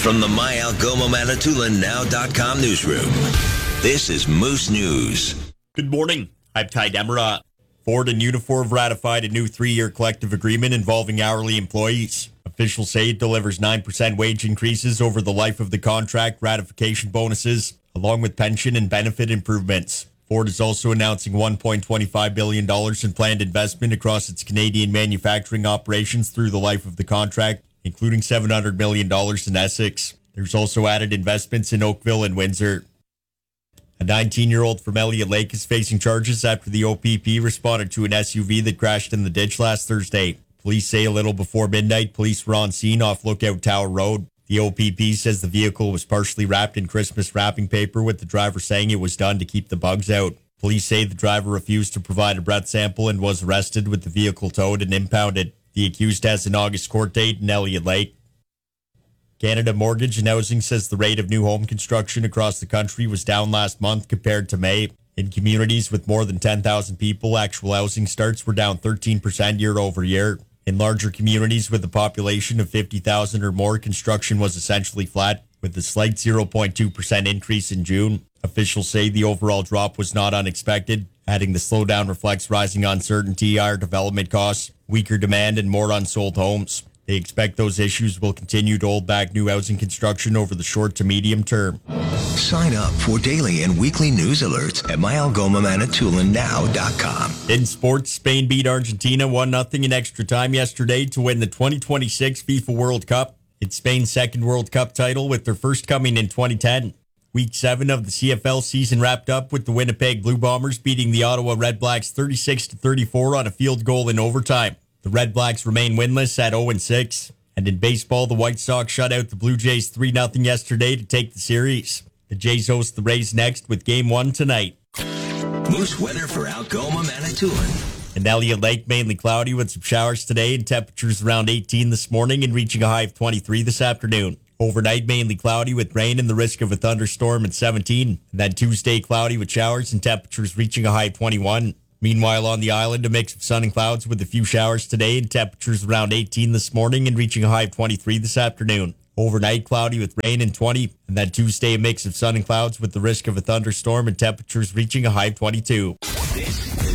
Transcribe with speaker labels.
Speaker 1: From the My Algoma Manitoulin Now.com newsroom, this is Moose News.
Speaker 2: Good morning. I'm Ty Demera. Ford and Unifor have ratified a new 3-year collective agreement involving hourly employees. Officials say it delivers 9% wage increases over the life of the contract, ratification bonuses, along with pension and benefit improvements. Ford is also announcing $1.25 billion in planned investment across its Canadian manufacturing operations through the life of the contract, including $700 million in Essex. There's also added investments in Oakville and Windsor. A 19-year-old from Elliott Lake is facing charges after the OPP responded to an SUV that crashed in the ditch last Thursday. Police say a little before midnight, police were on scene off Lookout Tower Road. The OPP says the vehicle was partially wrapped in Christmas wrapping paper, with the driver saying it was done to keep the bugs out. Police say the driver refused to provide a breath sample and was arrested, with the vehicle towed and impounded. The accused has an August court date in Elliott Lake. Canada Mortgage and Housing says the rate of new home construction across the country was down last month compared to May. In communities with more than 10,000 people, actual housing starts were down 13% year over year. In larger communities with a population of 50,000 or more, construction was essentially flat, with a slight 0.2% increase in June. Officials say the overall drop was not unexpected, adding the slowdown reflects rising uncertainty, higher development costs, weaker demand, and more unsold homes. They expect those issues will continue to hold back new housing construction over the short to medium term.
Speaker 1: Sign up for daily and weekly news alerts at myalgomamanitoulin.now.com.
Speaker 2: In sports, Spain beat Argentina 1-0 in extra time yesterday to win the 2026 FIFA World Cup. It's Spain's second World Cup title, with their first coming in 2010. Week 7 of the CFL season wrapped up with the Winnipeg Blue Bombers beating the Ottawa Red Blacks 36-34 on a field goal in overtime. The Red Blacks remain winless at 0-6. And in baseball, the White Sox shut out the Blue Jays 3-0 yesterday to take the series. The Jays host the Rays next with Game 1 tonight.
Speaker 1: Moose weather for Algoma, Manitoulin.
Speaker 2: In Elliott Lake, mainly cloudy with some showers today and temperatures around 18 this morning and reaching a high of 23 this afternoon. Overnight, mainly cloudy with rain and the risk of a thunderstorm at 17. And then Tuesday, cloudy with showers and temperatures reaching a high of 21. Meanwhile, on the island, a mix of sun and clouds with a few showers today and temperatures around 18 this morning and reaching a high of 23 this afternoon. Overnight, cloudy with rain and 20. And then Tuesday, a mix of sun and clouds with the risk of a thunderstorm and temperatures reaching a high of 22.
Speaker 1: This